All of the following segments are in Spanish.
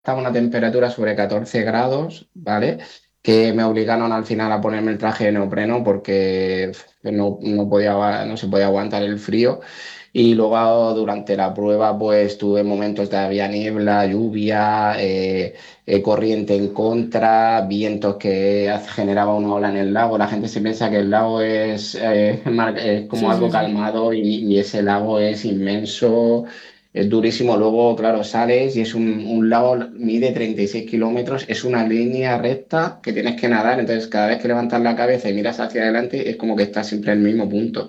estaba una temperatura sobre 14 grados, ¿vale? Que me obligaron al final a ponerme el traje de neopreno porque no se podía aguantar el frío. Y luego durante la prueba pues tuve momentos de había niebla, lluvia, corriente en contra, vientos que generaba una ola en el lago. La gente se piensa que el lago es como Sí, algo sí, sí. calmado y ese lago es inmenso. Es durísimo. Luego, claro, sales y es un lago, mide 36 kilómetros, es una línea recta que tienes que nadar. Entonces, cada vez que levantas la cabeza y miras hacia adelante, es como que estás siempre en el mismo punto.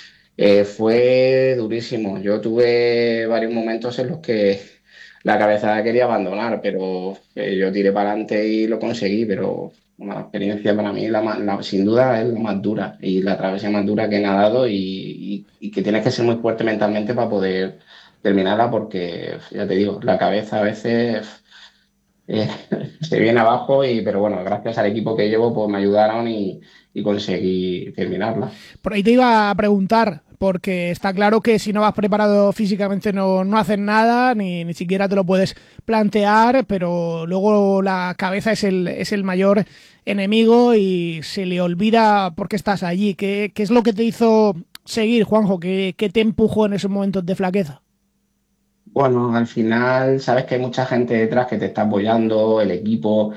Fue durísimo. Yo tuve varios momentos en los que la cabeza quería abandonar, pero yo tiré para adelante y lo conseguí. Pero una experiencia para mí, sin duda, es la más dura y la travesía más dura que he nadado y que tienes que ser muy fuerte mentalmente para poder terminarla, porque ya te digo, la cabeza a veces eh, se viene abajo, pero bueno, gracias al equipo que llevo, pues me ayudaron y conseguí terminarla. Por ahí te iba a preguntar, porque está claro que si no vas preparado físicamente no haces nada, ni siquiera te lo puedes plantear, pero luego la cabeza es el mayor enemigo y se le olvida por qué estás allí. ¿Qué es lo que te hizo seguir, Juanjo? ¿Qué te empujó en esos momentos de flaqueza? Bueno, al final sabes que hay mucha gente detrás que te está apoyando, el equipo.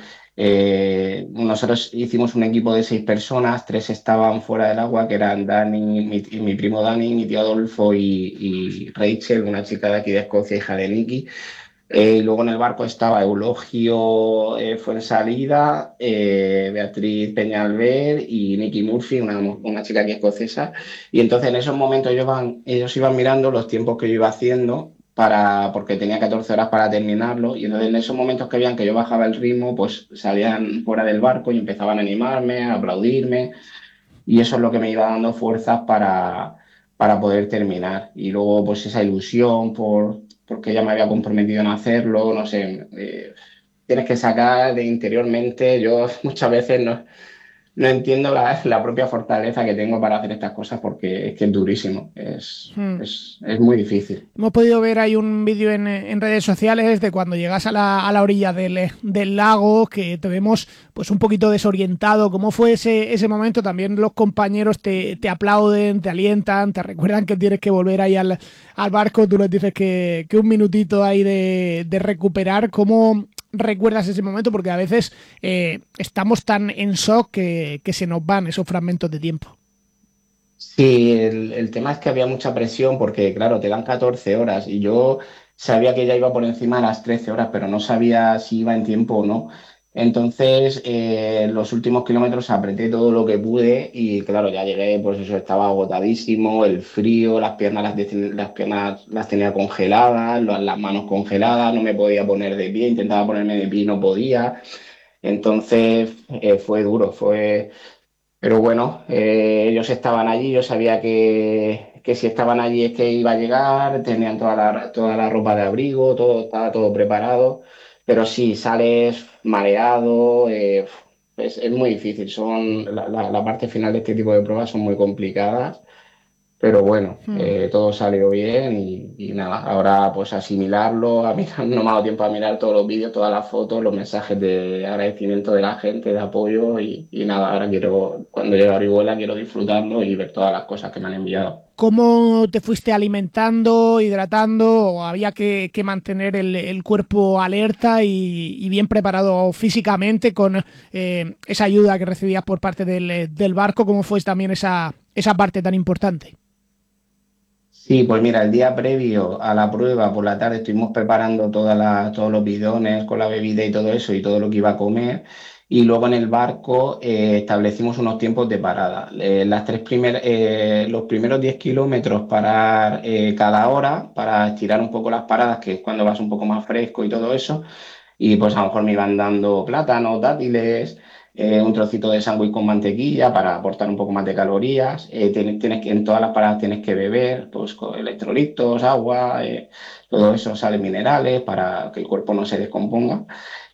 Nosotros hicimos un equipo de 6 personas, tres estaban fuera del agua, que eran Dani, mi primo Dani, mi tío Adolfo y Rachel, una chica de aquí de Escocia, hija de Nicky. Y luego en el barco estaba Eulogio Fuensalida, Beatriz Peñalver y Nicky Murphy, una chica aquí escocesa. Y entonces en esos momentos ellos iban mirando los tiempos que yo iba haciendo porque tenía 14 horas para terminarlo. Y entonces en esos momentos que veían que yo bajaba el ritmo, pues salían fuera del barco y empezaban a animarme, a aplaudirme. Y eso es lo que me iba dando fuerzas para poder terminar. Y luego, pues esa ilusión porque ya me había comprometido en hacerlo, no sé, tienes que sacar de interiormente. Yo muchas veces no entiendo la propia fortaleza que tengo para hacer estas cosas porque es que es durísimo, Hmm. es muy difícil. Hemos podido ver ahí un vídeo en redes sociales de cuando llegas a a la orilla del lago, que te vemos pues un poquito desorientado. ¿Cómo fue ese momento? También los compañeros te aplauden, te alientan, te recuerdan que tienes que volver ahí al barco. Tú les dices que un minutito ahí de recuperar. ¿Cómo recuerdas ese momento? Porque a veces estamos tan en shock que se nos van esos fragmentos de tiempo. Sí, el tema es que había mucha presión porque, claro, te dan 14 horas y yo sabía que ya iba por encima de las 13 horas, pero no sabía si iba en tiempo o no. Entonces, los últimos kilómetros apreté todo lo que pude y, claro, ya llegué, pues eso, estaba agotadísimo, el frío, las piernas las tenía congeladas, las manos congeladas, no me podía poner de pie, intentaba ponerme de pie y no podía. Entonces, fue duro, fue... Pero bueno, ellos estaban allí, yo sabía que si estaban allí es que iba a llegar, tenían toda la ropa de abrigo, todo, estaba todo preparado, pero sí, sales mareado, es muy difícil, la parte final de este tipo de pruebas son muy complicadas, pero bueno, Hmm. todo salió bien y nada, ahora pues asimilarlo, a mí no me ha dado tiempo a mirar todos los vídeos, todas las fotos, los mensajes de agradecimiento de la gente, de apoyo y nada, ahora quiero, cuando llegue a Orihuela, quiero disfrutarlo y ver todas las cosas que me han enviado. ¿Cómo te fuiste alimentando, hidratando? ¿O había que mantener el cuerpo alerta y bien preparado físicamente con esa ayuda que recibías por parte del barco? ¿Cómo fue también esa parte tan importante? Sí, pues mira, el día previo a la prueba, por la tarde, estuvimos preparando todos los bidones con la bebida y todo eso y todo lo que iba a comer. Y luego en el barco establecimos unos tiempos de parada. Los primeros 10 kilómetros parar cada hora para estirar un poco las paradas, que es cuando vas un poco más fresco y todo eso. Y pues a lo mejor me iban dando plátanos, dátiles, un trocito de sándwich con mantequilla para aportar un poco más de calorías. En todas las paradas tienes que beber pues, con electrolitos, agua, todo eso, sales minerales para que el cuerpo no se descomponga.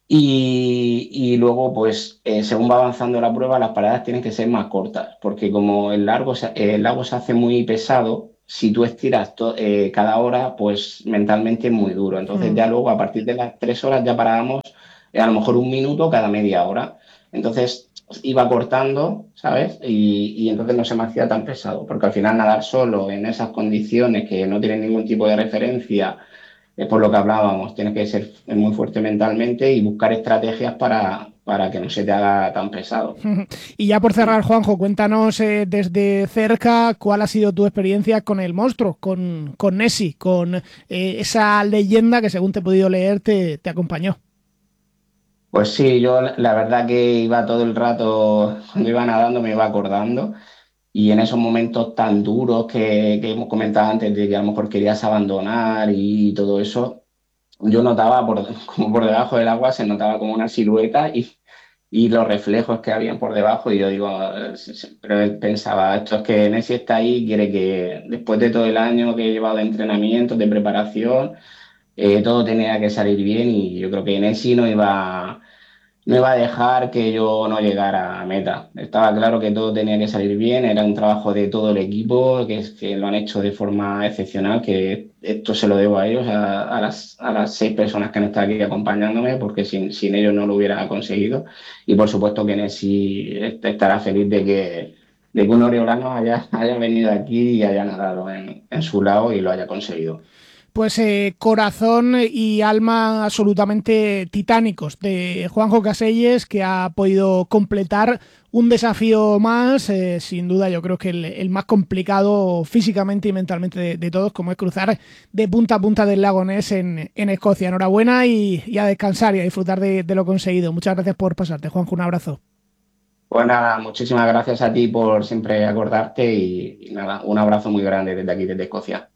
Y luego, pues, según va avanzando la prueba, las paradas tienen que ser más cortas, porque como el lago se hace muy pesado, si tú estiras cada hora, pues mentalmente es muy duro. Entonces Mm. ya luego a partir de las 3 horas ya parábamos a lo mejor un minuto cada media hora. Entonces iba cortando, ¿sabes? Y entonces no se me hacía tan pesado, porque al final nadar solo en esas condiciones que no tienen ningún tipo de referencia, es por lo que hablábamos, tienes que ser muy fuerte mentalmente y buscar estrategias para que no se te haga tan pesado. Y ya por cerrar, Juanjo, cuéntanos desde cerca cuál ha sido tu experiencia con el monstruo, con Nessie, con esa leyenda que según te he podido leer te acompañó. Pues sí, yo la verdad que iba todo el rato, cuando iba nadando me iba acordando y en esos momentos tan duros que hemos comentado antes de que a lo mejor querías abandonar y todo eso, yo notaba como por debajo del agua se notaba como una silueta y los reflejos que habían por debajo y yo digo, pero pensaba, esto es que Nessie está ahí, quiere que después de todo el año que he llevado de entrenamiento, de preparación, todo tenía que salir bien y yo creo que Nessie no iba a dejar que yo no llegara a meta. Estaba claro que todo tenía que salir bien, era un trabajo de todo el equipo, que lo han hecho de forma excepcional, que esto se lo debo a ellos, a las 6 personas que han estado aquí acompañándome, porque sin ellos no lo hubiera conseguido. Y por supuesto que Nessi estará feliz de que un oriolano haya venido aquí y haya nadado en su lado y lo haya conseguido. Pues corazón y alma absolutamente titánicos de Juanjo Caselles, que ha podido completar un desafío más, sin duda yo creo que el más complicado físicamente y mentalmente de todos, como es cruzar de punta a punta del lago Ness en Escocia. Enhorabuena y a descansar y a disfrutar de lo conseguido. Muchas gracias por pasarte, Juanjo, un abrazo. Pues nada, muchísimas gracias a ti por siempre acordarte y nada, un abrazo muy grande desde aquí, desde Escocia.